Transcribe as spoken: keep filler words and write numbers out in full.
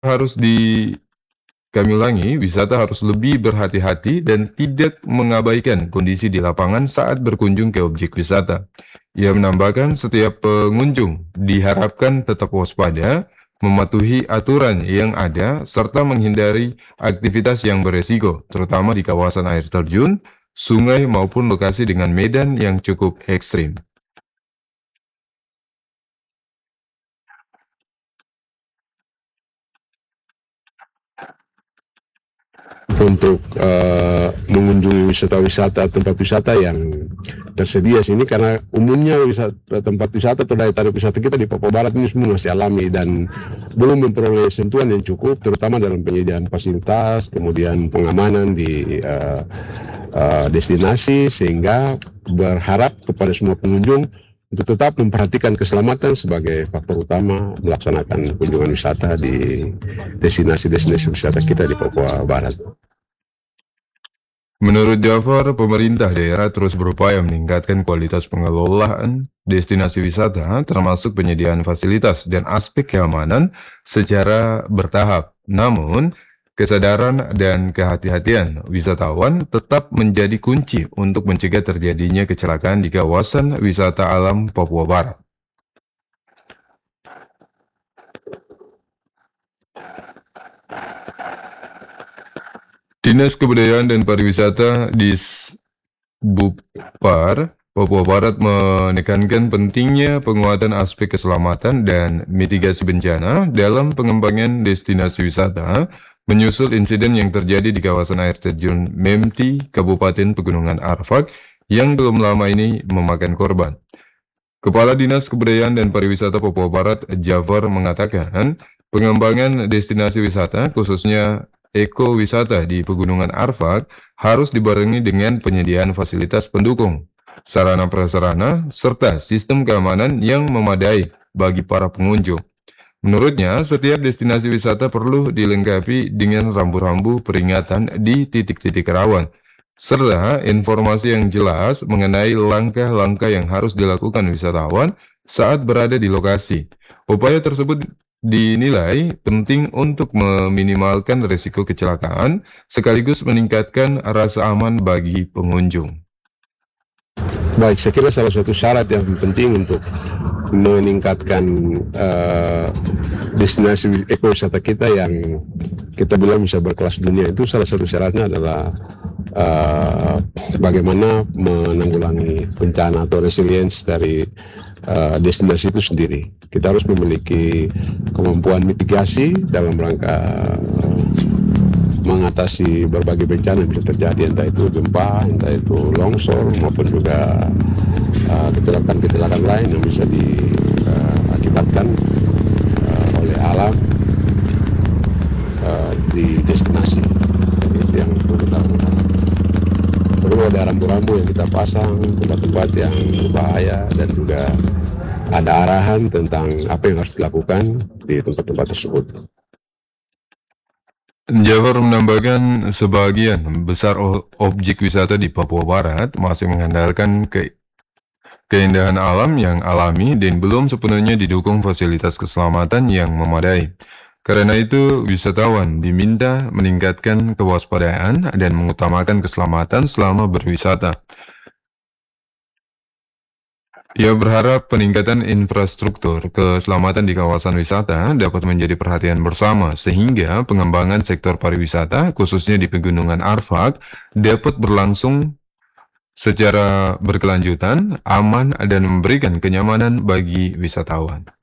harus di kami ulangi, wisata harus lebih berhati-hati dan tidak mengabaikan kondisi di lapangan saat berkunjung ke objek wisata. Ia menambahkan setiap pengunjung diharapkan tetap waspada, mematuhi aturan yang ada, serta menghindari aktivitas yang beresiko, terutama di kawasan air terjun, sungai maupun lokasi dengan medan yang cukup ekstrim. Untuk uh, mengunjungi wisata-wisata tempat wisata yang tersedia sini, karena umumnya wisata, tempat wisata atau daya tarik wisata kita di Papua Barat ini semua masih alami dan belum memperoleh sentuhan yang cukup, terutama dalam penyediaan fasilitas, kemudian pengamanan di uh, uh, destinasi, sehingga berharap kepada semua pengunjung untuk tetap memperhatikan keselamatan sebagai faktor utama melaksanakan kunjungan wisata di destinasi-destinasi wisata kita di Papua Barat. Menurut Jafar, pemerintah daerah terus berupaya meningkatkan kualitas pengelolaan destinasi wisata, termasuk penyediaan fasilitas dan aspek keamanan secara bertahap. Namun, kesadaran dan kehati-hatian wisatawan tetap menjadi kunci untuk mencegah terjadinya kecelakaan di kawasan wisata alam Papua Barat. Dinas Kebudayaan dan Pariwisata di Bupar, Papua Barat menekankan pentingnya penguatan aspek keselamatan dan mitigasi bencana dalam pengembangan destinasi wisata, menyusul insiden yang terjadi di kawasan air terjun Memti, Kabupaten Pegunungan Arfak, yang belum lama ini memakan korban. Kepala Dinas Kebudayaan dan Pariwisata Papua Barat, Jafar, mengatakan pengembangan destinasi wisata, khususnya ekowisata di Pegunungan Arfak, harus dibarengi dengan penyediaan fasilitas pendukung, sarana prasarana, serta sistem keamanan yang memadai bagi para pengunjung. Menurutnya, setiap destinasi wisata perlu dilengkapi dengan rambu-rambu peringatan di titik-titik rawan, serta informasi yang jelas mengenai langkah-langkah yang harus dilakukan wisatawan saat berada di lokasi. Upaya tersebut dinilai penting untuk meminimalkan risiko kecelakaan, sekaligus meningkatkan rasa aman bagi pengunjung. Baik, saya kira salah satu syarat yang penting untuk meningkatkan uh, destinasi ekowisata kita yang kita bilang bisa berkelas dunia, itu salah satu syaratnya adalah uh, bagaimana menanggulangi bencana atau resilience dari uh, destinasi itu sendiri. Kita harus memiliki kemampuan mitigasi dalam rangka uh, mengatasi berbagai bencana yang bisa terjadi, entah itu gempa, entah itu longsor, maupun juga kecelakaan-kecelakaan uh, lain yang bisa diakibatkan uh, oleh alam uh, di destinasi. Jadi itu yang perlu dilakukan. Perlu ada rambu-rambu yang kita pasang, tempat-tempat yang berbahaya, dan juga ada arahan tentang apa yang harus dilakukan di tempat-tempat tersebut. Jafar menambahkan sebagian besar objek wisata di Papua Barat masih mengandalkan ke keindahan alam yang alami dan belum sepenuhnya didukung fasilitas keselamatan yang memadai. Karena itu, wisatawan diminta meningkatkan kewaspadaan dan mengutamakan keselamatan selama berwisata. Ia berharap peningkatan infrastruktur keselamatan di kawasan wisata dapat menjadi perhatian bersama, sehingga pengembangan sektor pariwisata, khususnya di Pegunungan Arfak, dapat berlangsung secara berkelanjutan, aman, dan memberikan kenyamanan bagi wisatawan.